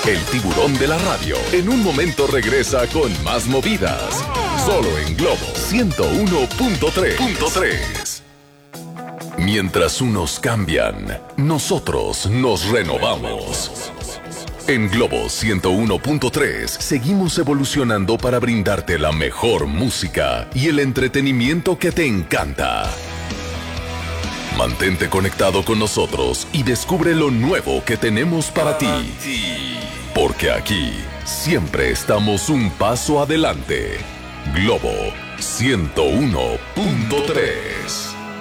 El tiburón de la radio en un momento regresa con más movidas. Solo en Globo 101.3. Mientras unos cambian, nosotros nos renovamos. En Globo 101.3 seguimos evolucionando para brindarte la mejor música y el entretenimiento que te encanta. Mantente conectado con nosotros y descubre lo nuevo que tenemos para ti. Porque aquí siempre estamos un paso adelante. Globo 101.3.